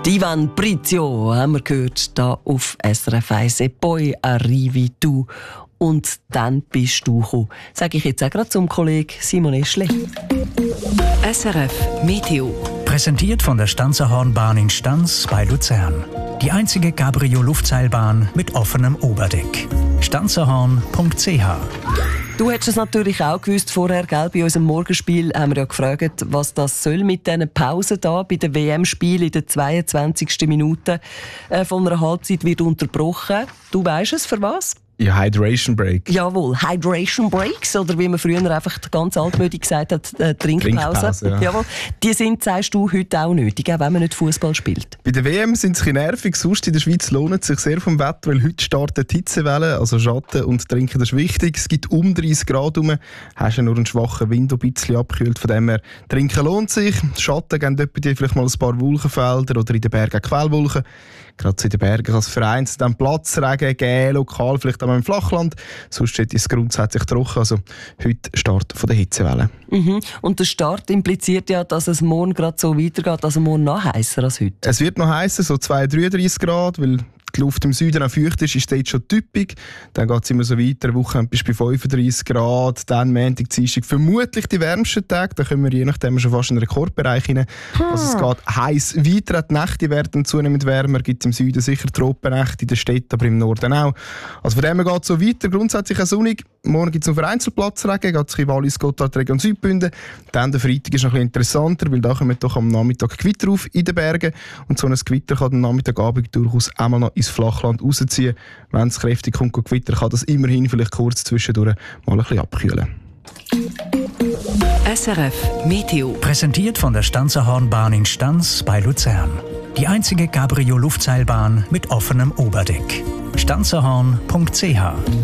Ivan Brizio haben wir gehört, hier auf SRF 1. E poi arrivi tu. Und dann bist du gekommen. Sage ich jetzt auch gerade zum Kollegen Simon Eschli. SRF Meteo. Präsentiert von der Stanzerhornbahn in Stanz bei Luzern. Die einzige Cabrio-Luftseilbahn mit offenem Oberdeck. stanzerhorn.ch. Du hättest es natürlich auch gewusst vorher, gell? Bei unserem Morgenspiel haben wir ja gefragt, was das soll mit diesen Pausen da bei den WM-Spielen in der 22. Minute von einer Halbzeit wird unterbrochen. Du weisst es, für was? Ja, Hydration Break. Jawohl, Hydration Breaks, oder wie man früher einfach ganz altmütig gesagt hat, Trinkpause. Ja. Jawohl. Die sind, sagst du, heute auch nötig, auch wenn man nicht Fußball spielt. Bei der WM sind es ein bisschen nervig, sonst in der Schweiz lohnt es sich sehr vom Wetter, weil heute startet die Hitzewelle, also Schatten und Trinken, das ist wichtig. Es gibt um 30 Grad rum, hast ja nur einen schwachen Wind, der ein bisschen abkühlt, von dem her Trinken lohnt sich. Schatten geben dort bei dir vielleicht mal ein paar Wolkenfelder oder in den Bergen Quellwolken. Gerade in den Bergen kann es vereinzelt dann Platzregen geben, lokal vielleicht auch im Flachland. Sonst ist es grundsätzlich trocken. Also heute Start von der Hitzewelle. Mhm. Und der Start impliziert ja, dass es morgen gerade so weitergeht, also morgen noch heißer als heute. Es wird noch heißer, so 32-33 Grad, weil die Luft im Süden auch feucht ist dort schon typisch. Dann geht es immer so weiter, Woche bis bei 35 Grad, dann Montag, Dienstag vermutlich die wärmsten Tage. Da kommen wir je nachdem schon fast in den Rekordbereich hinein. Also es geht heiß weiter, die Nächte werden zunehmend wärmer, gibt es im Süden sicher Tropennächte, in den Städten, aber im Norden auch. Also von dem her geht es so weiter, grundsätzlich auch sonnig. Morgen gibt es noch vereinzelt Platzregen, geht es in Wallis, Gotthard, Region Südbünden. Dann der Freitag ist noch ein bisschen interessanter, weil da kommen doch am Nachmittag Gewitter auf in den Bergen. Und so ein Gewitter kann am Nachmittagabend durchaus einmal noch ins Flachland rausziehen. Wenn es kräftig kommt, Gewitter, kann das immerhin vielleicht kurz zwischendurch mal ein bisschen abkühlen. SRF Meteo. Präsentiert von der Stanzerhornbahn in Stanz bei Luzern. Die einzige Cabrio-Luftseilbahn mit offenem Oberdeck. stanzerhorn.ch.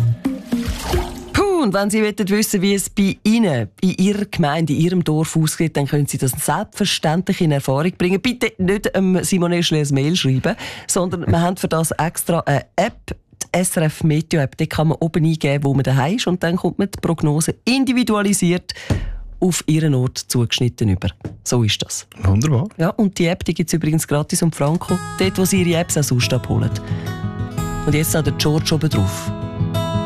Und wenn Sie wissen, wie es bei Ihnen, in Ihrer Gemeinde, in Ihrem Dorf aussieht, dann können Sie das selbstverständlich in Erfahrung bringen. Bitte nicht Simon Eschli ein Mail schreiben, sondern wir haben für das extra eine App, die SRF Meteo App. Die kann man oben eingeben, wo man daheim ist, und dann kommt man die Prognose individualisiert auf Ihren Ort zugeschnitten über. So ist das. Wunderbar. Ja, und die App gibt es übrigens gratis um Franco, dort wo Sie Ihre Apps auch sonst abholen. Und jetzt noch der George oben drauf.